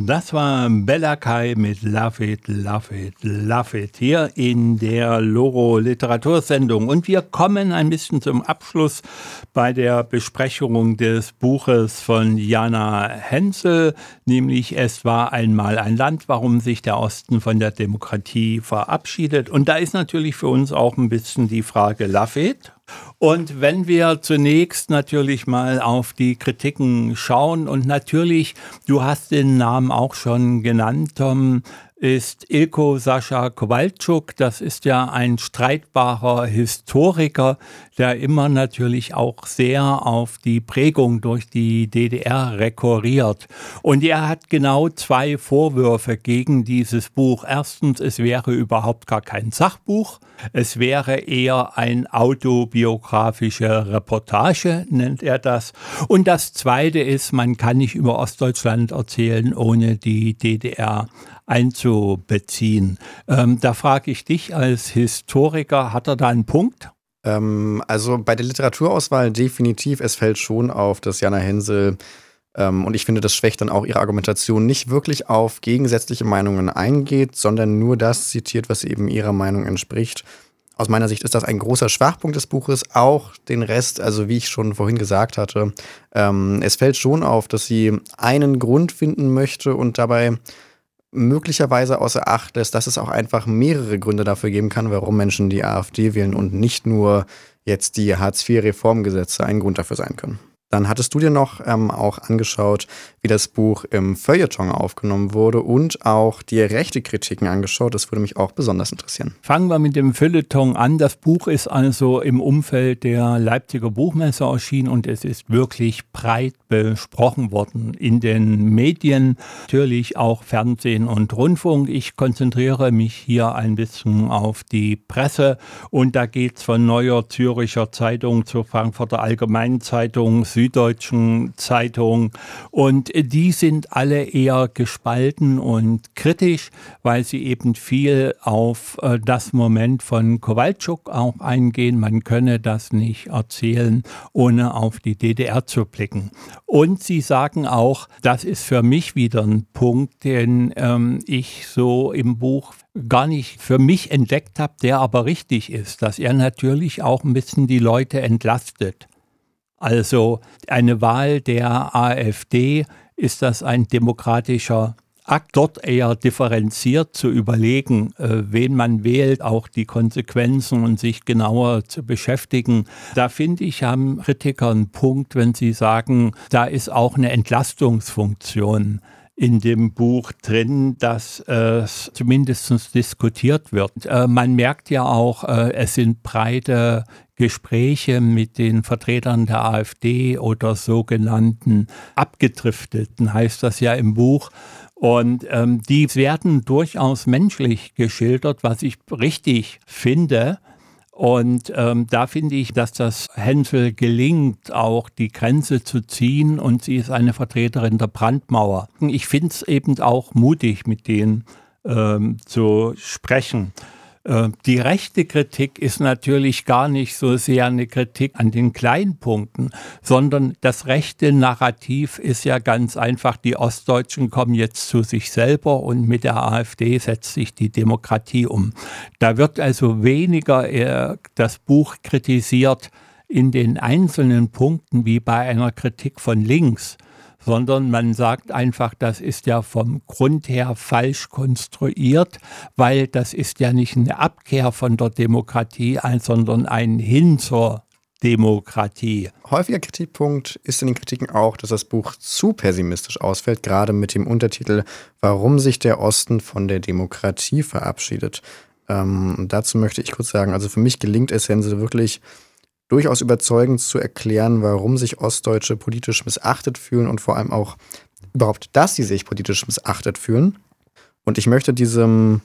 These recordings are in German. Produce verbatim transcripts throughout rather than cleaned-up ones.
Das war Bella Kai mit Love It, Love It, Love It hier in der Loro Literatursendung. Und wir kommen ein bisschen zum Abschluss bei der Besprechung des Buches von Jana Hensel, nämlich Es war einmal ein Land, warum sich der Osten von der Demokratie verabschiedet. Und da ist natürlich für uns auch ein bisschen die Frage Love It. Und wenn wir zunächst natürlich mal auf die Kritiken schauen und natürlich, du hast den Namen auch schon genannt, Tom, ist Ilko Sascha Kowalczuk. Das ist ja ein streitbarer Historiker, der immer natürlich auch sehr auf die Prägung durch die D D R rekurriert. Und er hat genau zwei Vorwürfe gegen dieses Buch. Erstens, es wäre überhaupt gar kein Sachbuch. Es wäre eher ein autobiografische Reportage, nennt er das. Und das Zweite ist, man kann nicht über Ostdeutschland erzählen, ohne die D D R einzubeziehen. Ähm, da frage ich dich als Historiker, hat er da einen Punkt? Ähm, also bei der Literaturauswahl definitiv, es fällt schon auf, dass Jana Hensel, ähm, und ich finde, das schwächt dann auch ihre Argumentation, nicht wirklich auf gegensätzliche Meinungen eingeht, sondern nur das zitiert, was eben ihrer Meinung entspricht. Aus meiner Sicht ist das ein großer Schwachpunkt des Buches, auch den Rest, also wie ich schon vorhin gesagt hatte. Ähm, es fällt schon auf, dass sie einen Grund finden möchte und dabei möglicherweise außer Acht lässt, dass es auch einfach mehrere Gründe dafür geben kann, warum Menschen die AfD wählen und nicht nur jetzt die Hartz vier Reformgesetze ein Grund dafür sein können. Dann hattest du dir noch ähm, auch angeschaut, wie das Buch im Feuilleton aufgenommen wurde und auch dir rechte Kritiken angeschaut. Das würde mich auch besonders interessieren. Fangen wir mit dem Feuilleton an. Das Buch ist also im Umfeld der Leipziger Buchmesse erschienen und es ist wirklich breit besprochen worden in den Medien, natürlich auch Fernsehen und Rundfunk. Ich konzentriere mich hier ein bisschen auf die Presse und da geht es von Neuer Zürcher Zeitung zur Frankfurter Allgemeinen Zeitung, Süddeutschen Zeitung und die sind alle eher gespalten und kritisch, weil sie eben viel auf äh, das Moment von Kowalczuk auch eingehen. Man könne das nicht erzählen, ohne auf die D D R zu blicken. Und sie sagen auch, das ist für mich wieder ein Punkt, den ähm, ich so im Buch gar nicht für mich entdeckt habe, der aber richtig ist, dass er natürlich auch ein bisschen die Leute entlastet. Also eine Wahl der AfD, ist das ein demokratischer Akt, dort eher differenziert zu überlegen, äh, wen man wählt, auch die Konsequenzen und sich genauer zu beschäftigen. Da finde ich, haben Kritiker einen Punkt, wenn sie sagen, da ist auch eine Entlastungsfunktion in dem Buch drin, dass äh, zumindest diskutiert wird. Äh, man merkt ja auch, äh, es sind breite Gespräche mit den Vertretern der AfD oder sogenannten Abgedrifteten, heißt das ja im Buch. Und ähm, die werden durchaus menschlich geschildert, was ich richtig finde. Und ähm, da finde ich, dass das Hensel gelingt, auch die Grenze zu ziehen. Und sie ist eine Vertreterin der Brandmauer. Ich finde es eben auch mutig, mit denen ähm, zu sprechen. Die rechte Kritik ist natürlich gar nicht so sehr eine Kritik an den kleinen Punkten, sondern das rechte Narrativ ist ja ganz einfach, die Ostdeutschen kommen jetzt zu sich selber und mit der AfD setzt sich die Demokratie um. Da wird also weniger äh, das Buch kritisiert in den einzelnen Punkten wie bei einer Kritik von links, sondern man sagt einfach, das ist ja vom Grund her falsch konstruiert, weil das ist ja nicht eine Abkehr von der Demokratie, sondern ein Hin zur Demokratie. Häufiger Kritikpunkt ist in den Kritiken auch, dass das Buch zu pessimistisch ausfällt, gerade mit dem Untertitel »Warum sich der Osten von der Demokratie verabschiedet«. Ähm, dazu möchte ich kurz sagen, also für mich gelingt es Hensel wirklich, durchaus überzeugend zu erklären, warum sich Ostdeutsche politisch missachtet fühlen und vor allem auch überhaupt, dass sie sich politisch missachtet fühlen. Und ich möchte diesem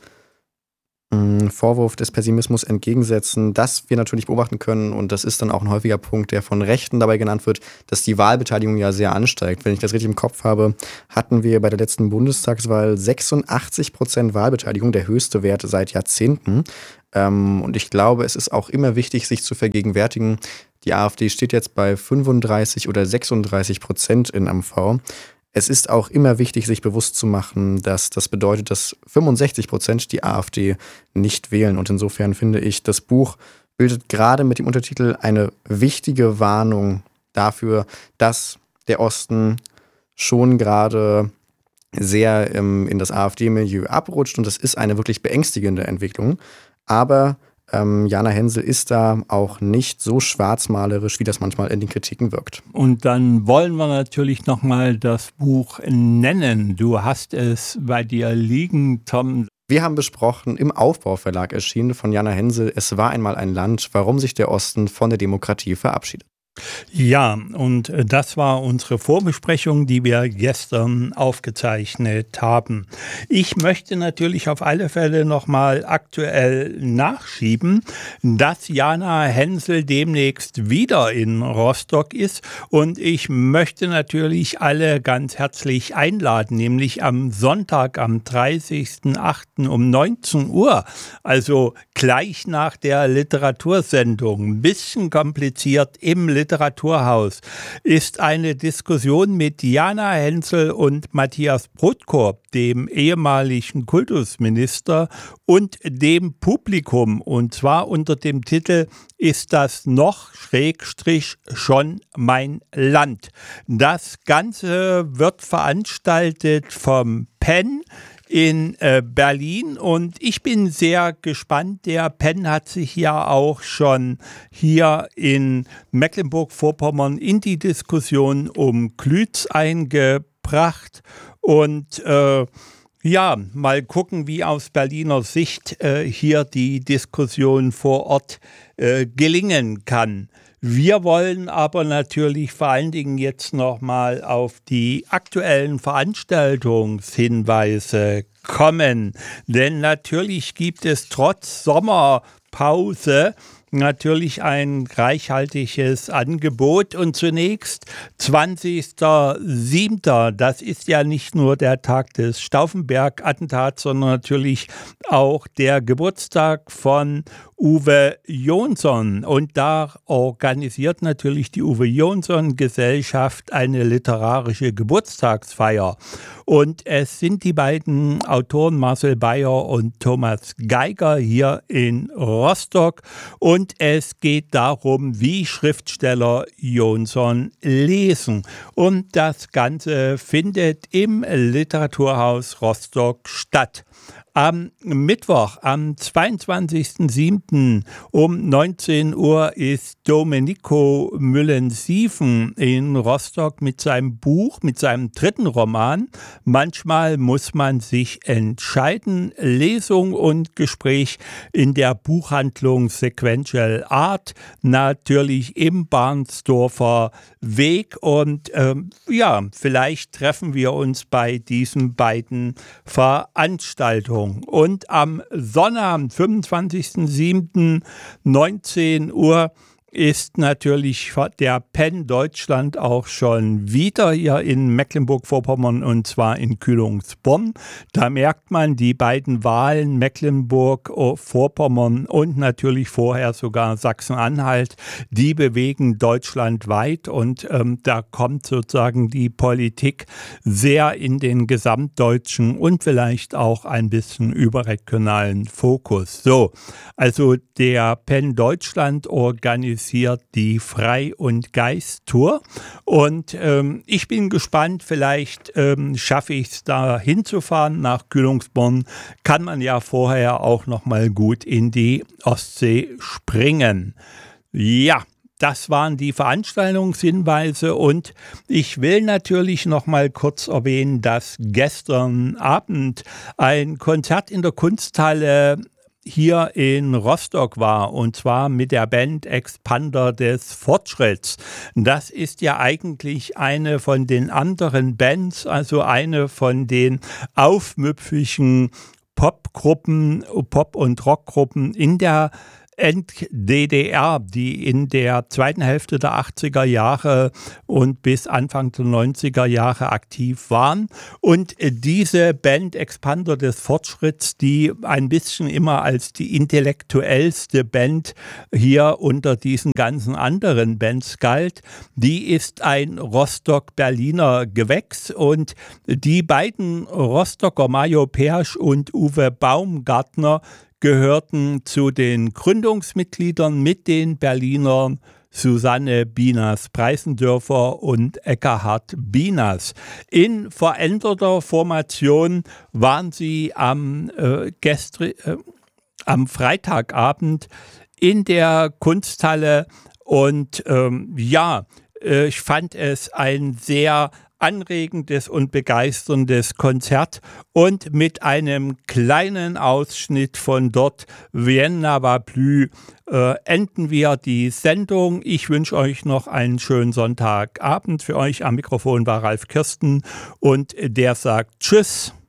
mh, Vorwurf des Pessimismus entgegensetzen, dass wir natürlich beobachten können, und das ist dann auch ein häufiger Punkt, der von Rechten dabei genannt wird, dass die Wahlbeteiligung ja sehr ansteigt. Wenn ich das richtig im Kopf habe, hatten wir bei der letzten Bundestagswahl sechsundachtzig Prozent Wahlbeteiligung, der höchste Wert seit Jahrzehnten. Ähm, und ich glaube, es ist auch immer wichtig, sich zu vergegenwärtigen, die AfD steht jetzt bei fünfunddreißig oder sechsunddreißig Prozent in M V. Es ist auch immer wichtig, sich bewusst zu machen, dass das bedeutet, dass fünfundsechzig Prozent die AfD nicht wählen. Und insofern finde ich, das Buch bildet gerade mit dem Untertitel eine wichtige Warnung dafür, dass der Osten schon gerade sehr ähm, in das AfD-Milieu abrutscht. Und das ist eine wirklich beängstigende Entwicklung. Aber ähm, Jana Hensel ist da auch nicht so schwarzmalerisch, wie das manchmal in den Kritiken wirkt. Und dann wollen wir natürlich nochmal das Buch nennen. Du hast es bei dir liegen, Tom. Wir haben besprochen, im Aufbauverlag erschienen von Jana Hensel, Es war einmal ein Land, warum sich der Osten von der Demokratie verabschiedet. Ja, und das war unsere Vorbesprechung, die wir gestern aufgezeichnet haben. Ich möchte natürlich auf alle Fälle nochmal aktuell nachschieben, dass Jana Hensel demnächst wieder in Rostock ist und ich möchte natürlich alle ganz herzlich einladen, nämlich am Sonntag, am dreißigsten achten um neunzehn Uhr, also gleich nach der Literatursendung, ein bisschen kompliziert im Literaturhaus. Literaturhaus ist eine Diskussion mit Jana Hensel und Matthias Brodkorb, dem ehemaligen Kultusminister, und dem Publikum. Und zwar unter dem Titel Ist das noch Schrägstrich schon mein Land? Das Ganze wird veranstaltet vom Penn in äh, Berlin und ich bin sehr gespannt. Der Penn hat sich ja auch schon hier in Mecklenburg-Vorpommern in die Diskussion um Klütz eingebracht und äh, ja, mal gucken, wie aus Berliner Sicht äh, hier die Diskussion vor Ort äh, gelingen kann. Wir wollen aber natürlich vor allen Dingen jetzt nochmal auf die aktuellen Veranstaltungshinweise kommen. Denn natürlich gibt es trotz Sommerpause natürlich ein reichhaltiges Angebot. Und zunächst zwanzigster siebter Das ist ja nicht nur der Tag des Stauffenberg-Attentats, sondern natürlich auch der Geburtstag von Uwe Jonsson. Und da organisiert natürlich die Uwe Jonsson-Gesellschaft eine literarische Geburtstagsfeier. Und es sind die beiden Autoren Marcel Beyer und Thomas Geiger hier in Rostock. Und es geht darum, wie Schriftsteller Jonsson lesen. Und das Ganze findet im Literaturhaus Rostock statt. Am Mittwoch, am zweiundzwanzigsten siebten um neunzehn Uhr ist Domenico Müllensiefen in Rostock mit seinem Buch, mit seinem dritten Roman. Manchmal muss man sich entscheiden. Lesung und Gespräch in der Buchhandlung Sequential Art, natürlich im Barnsdorfer Weg. Und ähm, ja, vielleicht treffen wir uns bei diesen beiden Veranstaltungen. Und am Sonnabend, fünfundzwanzigsten siebten neunzehn Uhr ist natürlich der Penn Deutschland auch schon wieder hier in Mecklenburg-Vorpommern und zwar in Kühlungsborn. Da merkt man die beiden Wahlen Mecklenburg-Vorpommern und natürlich vorher sogar Sachsen-Anhalt, die bewegen Deutschland weit und ähm, da kommt sozusagen die Politik sehr in den gesamtdeutschen und vielleicht auch ein bisschen überregionalen Fokus. So, also der Penn Deutschland organisiert die Frei- und Geist-Tour und ähm, ich bin gespannt, vielleicht ähm, schaffe ich es da hinzufahren nach Kühlungsborn, kann man ja vorher auch noch mal gut in die Ostsee springen. Ja, das waren die Veranstaltungshinweise und ich will natürlich noch mal kurz erwähnen, dass gestern Abend ein Konzert in der Kunsthalle hier in Rostock war und zwar mit der Band Expander des Fortschritts. Das ist ja eigentlich eine von den anderen Bands, also eine von den aufmüpfigen Popgruppen, Pop- und Rockgruppen in der End-D D R, die in der zweiten Hälfte der achtziger Jahre und bis Anfang der neunziger Jahre aktiv waren. Und diese Band Expander des Fortschritts, die ein bisschen immer als die intellektuellste Band hier unter diesen ganzen anderen Bands galt, die ist ein Rostock-Berliner Gewächs. Und die beiden Rostocker, Majo Persch und Uwe Baumgartner, gehörten zu den Gründungsmitgliedern mit den Berlinern Susanne Bieners-Preisendörfer und Eckhard Bieners. In veränderter Formation waren sie am, äh, gestri- äh, am Freitagabend in der Kunsthalle und ähm, ja, äh, ich fand es ein sehr anregendes und begeisterndes Konzert und mit einem kleinen Ausschnitt von dort, Vienna va plus, äh, enden wir die Sendung. Ich wünsche euch noch einen schönen Sonntagabend. Für euch am Mikrofon war Ralf Kirsten und der sagt Tschüss.